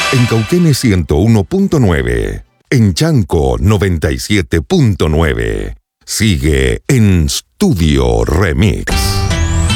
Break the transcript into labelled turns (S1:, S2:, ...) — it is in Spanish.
S1: En Cauquenes 101.9. En Chanco 97.9. Sigue en Studio Remix.